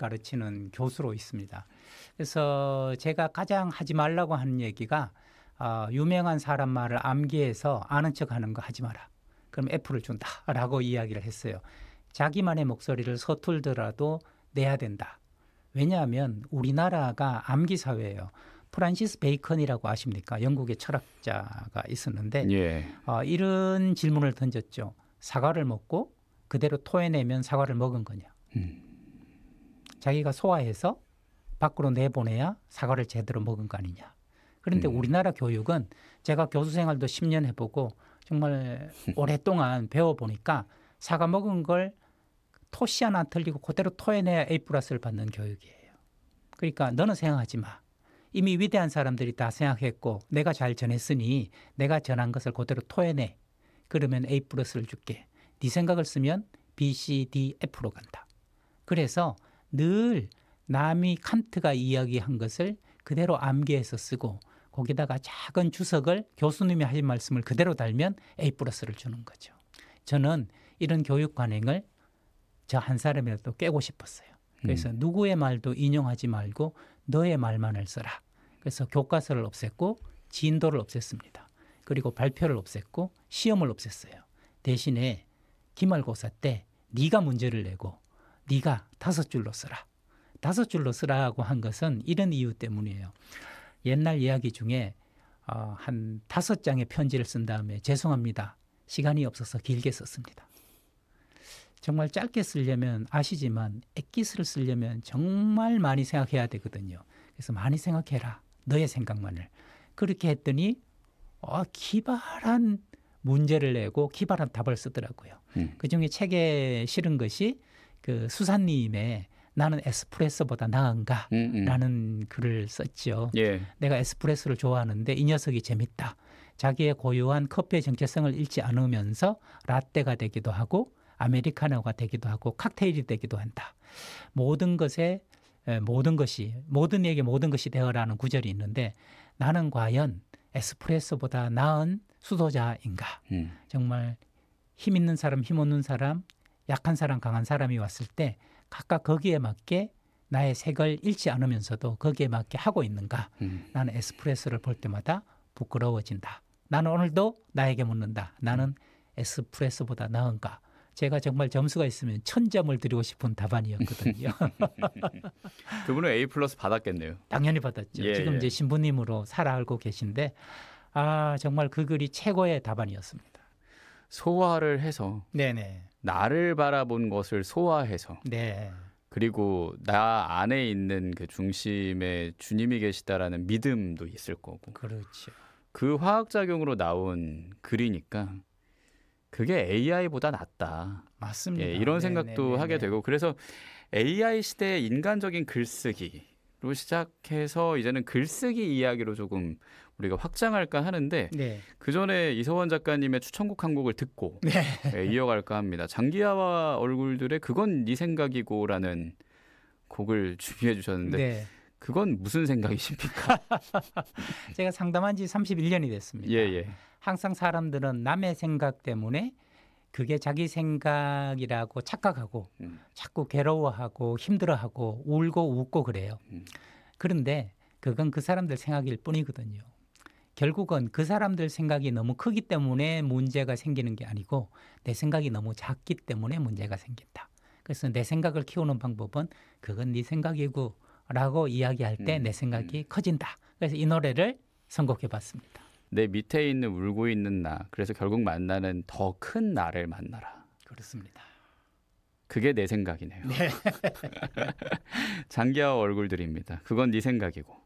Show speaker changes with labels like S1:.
S1: 가르치는 교수로 있습니다. 그래서 제가 가장 하지 말라고 하는 얘기가 유명한 사람 말을 암기해서 아는 척하는 거 하지 마라. 그럼 F를 준다라고 이야기를 했어요. 자기만의 목소리를 서툴더라도 내야 된다. 왜냐하면 우리나라가 암기 사회예요. 프란시스 베이컨이라고 아십니까? 영국의 철학자가 있었는데
S2: 예.
S1: 이런 질문을 던졌죠. 사과를 먹고 그대로 토해내면 사과를 먹은 거냐. 자기가 소화해서 밖으로 내보내야 사과를 제대로 먹은 거 아니냐. 그런데 우리나라 교육은 제가 교수 생활도 10년 해보고 정말 오랫동안 배워보니까 사과 먹은 걸 토시 하나 안 틀리고 그대로 토해내야 A+를 받는 교육이에요. 그러니까 너는 생각하지 마. 이미 위대한 사람들이 다 생각했고 내가 잘 전했으니 내가 전한 것을 그대로 토해내. 그러면 A+를 줄게. 네 생각을 쓰면 B, C, D, F로 간다. 그래서 늘 남이 칸트가 이야기한 것을 그대로 암기해서 쓰고 거기다가 작은 주석을 교수님이 하신 말씀을 그대로 달면 A+를 주는 거죠. 저는 이런 교육 관행을 저 한 사람이라도 깨고 싶었어요. 그래서 누구의 말도 인용하지 말고 너의 말만을 써라. 그래서 교과서를 없앴고 진도를 없앴습니다. 그리고 발표를 없앴고 시험을 없앴어요. 대신에 기말고사 때 네가 문제를 내고 네가 5줄로 써라. 5줄로 쓰라고 한 것은 이런 이유 때문이에요. 옛날 이야기 중에 한 5장의 편지를 쓴 다음에 죄송합니다. 시간이 없어서 길게 썼습니다. 정말 짧게 쓰려면 아시지만 엑기스를 쓰려면 정말 많이 생각해야 되거든요. 그래서 많이 생각해라. 너의 생각만을. 그렇게 했더니 기발한 문제를 내고 기발한 답을 쓰더라고요. 그중에 책에 실은 것이 그 수사님의 나는 에스프레소보다 나은가 라는 글을 썼죠.
S2: 예.
S1: 내가 에스프레소를 좋아하는데 이 녀석이 재밌다. 자기의 고유한 커피의 정체성을 잃지 않으면서 라떼가 되기도 하고 아메리카노가 되기도 하고 칵테일이 되기도 한다. 모든 것이 되어라는 구절이 있는데 나는 과연 에스프레소보다 나은 수도자인가? 정말 힘 있는 사람, 힘 없는 사람, 약한 사람, 강한 사람이 왔을 때 각각 거기에 맞게 나의 색을 잃지 않으면서도 거기에 맞게 하고 있는가? 나는 에스프레소를 볼 때마다 부끄러워진다. 나는 오늘도 나에게 묻는다. 나는 에스프레소보다 나은가? 제가 정말 점수가 있으면 1000점을 드리고 싶은 답안이었거든요.
S2: 그분은 A+ 받았겠네요.
S1: 당연히 받았죠.
S2: 예,
S1: 지금
S2: 예.
S1: 이제 신부님으로 살아 알고 계신데 정말 그 글이 최고의 답안이었습니다.
S2: 소화를 해서
S1: 네네.
S2: 나를 바라본 것을 소화해서
S1: 네.
S2: 그리고 나 안에 있는 그 중심에 주님이 계시다라는 믿음도 있을 거고
S1: 그렇죠.
S2: 그 화학작용으로 나온 글이니까 그게 AI보다 낫다.
S1: 맞습니다.
S2: 예, 이런 생각도
S1: 네네네네.
S2: 하게 되고 그래서 AI 시대의 인간적인 글쓰기로 시작해서 이제는 글쓰기 이야기로 조금 우리가 확장할까 하는데
S1: 네.
S2: 그 전에 이서원 작가님의 추천곡 한 곡을 듣고
S1: 네.
S2: 예, 이어갈까 합니다. 장기하와 얼굴들의 그건 네 생각이고라는 곡을 준비해 주셨는데
S1: 네.
S2: 그건 무슨 생각이십니까?
S1: 제가 상담한 지 31년이 됐습니다.
S2: 예.
S1: 항상 사람들은 남의 생각 때문에 그게 자기 생각이라고 착각하고 자꾸 괴로워하고 힘들어하고 울고 웃고 그래요. 그런데 그건 그 사람들 생각일 뿐이거든요. 결국은 그 사람들 생각이 너무 크기 때문에 문제가 생기는 게 아니고 내 생각이 너무 작기 때문에 문제가 생긴다. 그래서 내 생각을 키우는 방법은 그건 네 생각이고 라고 이야기할 때 내 생각이 커진다. 그래서 이 노래를 선곡해 봤습니다.
S2: 내 밑에 있는 울고 있는 나. 그래서 결국 만나는 더 큰 나를 만나라.
S1: 그렇습니다.
S2: 그게 내 생각이네요.
S1: 네.
S2: 장기하와 얼굴들입니다. 그건 네 생각이고.